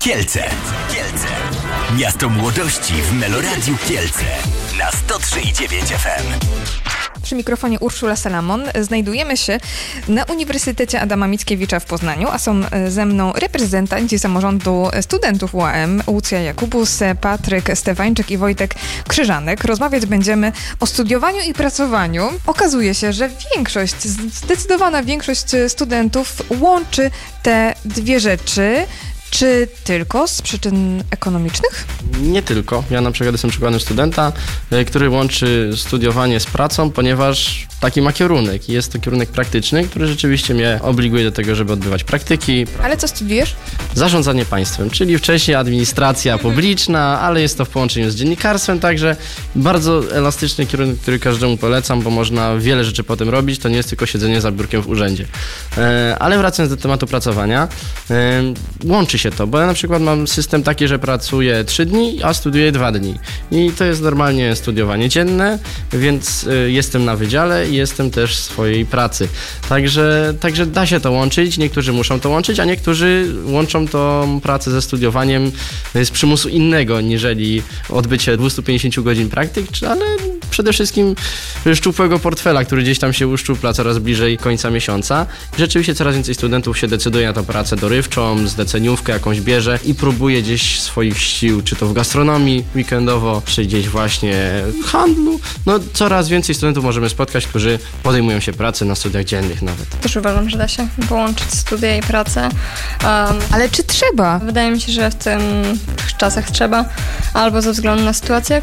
Kielce. Miasto młodości w Meloradiu Kielce na 103,9 FM. Przy mikrofonie Urszula Salamon. Znajdujemy się na Uniwersytecie Adama Mickiewicza w Poznaniu, a są ze mną reprezentanci samorządu studentów UAM, Łucja Jakubus, Patryk Stefańczyk i Wojtek Krzyżanek. Rozmawiać będziemy o studiowaniu i pracowaniu. Okazuje się, że zdecydowana większość studentów łączy te dwie rzeczy. Czy tylko z przyczyn ekonomicznych? Nie tylko. Ja na przykład jestem przykładem studenta, który łączy studiowanie z pracą, ponieważ taki ma kierunek. Jest to kierunek praktyczny, który rzeczywiście mnie obliguje do tego, żeby odbywać praktyki. Ale co studiujesz? Zarządzanie państwem, czyli wcześniej administracja publiczna, ale jest to w połączeniu z dziennikarstwem, także bardzo elastyczny kierunek, który każdemu polecam, bo można wiele rzeczy potem robić, to nie jest tylko siedzenie za biurkiem w urzędzie. Ale wracając do tematu pracowania, łączy się to, bo ja na przykład mam system taki, że pracuję 3 dni, a studiuję 2 dni. I to jest normalnie studiowanie dzienne, więc jestem na wydziale i jestem też w swojej pracy. Także da się to łączyć, niektórzy muszą to łączyć, a niektórzy łączą tą pracę ze studiowaniem z przymusu innego, niżeli odbycie 250 godzin praktyk, ale przede wszystkim szczupłego portfela, który gdzieś tam się uszczupla coraz bliżej końca miesiąca. Rzeczywiście coraz więcej studentów się decyduje na tę pracę dorywczą, zleceniówkę jakąś bierze i próbuje gdzieś swoich sił, czy to w gastronomii weekendowo, czy gdzieś właśnie w handlu. No coraz więcej studentów możemy spotkać, którzy podejmują się pracy na studiach dziennych nawet. Też uważam, że da się połączyć studia i pracę. Ale czy trzeba? Wydaje mi się, że w tych czasach trzeba, albo ze względu na sytuację